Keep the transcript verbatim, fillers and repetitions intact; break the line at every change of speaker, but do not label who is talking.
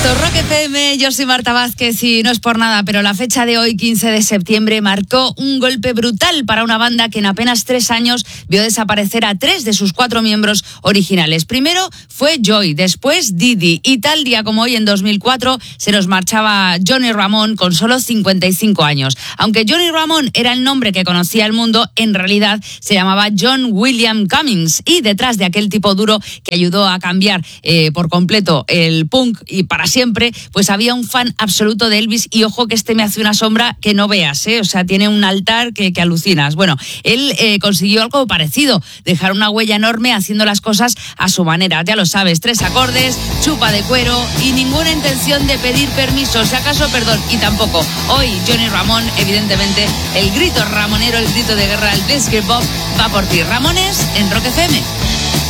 Esto es Rock F M, yo soy Marta Vázquez y no es por nada, pero la fecha de hoy, quince de septiembre, marcó un golpe brutal para una banda que en apenas tres años vio desaparecer a tres de sus cuatro miembros originales. Primero fue Joy, después Didi, y tal día como hoy, en dos mil cuatro, se nos marchaba Johnny Ramone con solo cincuenta y cinco años. Aunque Johnny Ramone era el nombre que conocía el mundo, en realidad se llamaba John William Cummings, y detrás de aquel tipo duro que ayudó a cambiar eh, por completo el punk y para siempre, pues había un fan absoluto de Elvis, y ojo que este me hace una sombra que no veas, ¿eh? O sea, tiene un altar que, que alucinas. Bueno, él eh, consiguió algo parecido, dejar una huella enorme haciendo las cosas a su manera, ya lo sabes, tres acordes, chupa de cuero y ninguna intención de pedir permiso, si acaso perdón, y tampoco. Hoy Johnny Ramone, evidentemente, el grito ramonero, el grito de guerra, el Disc Bob, va por ti. Ramones en Rock F M.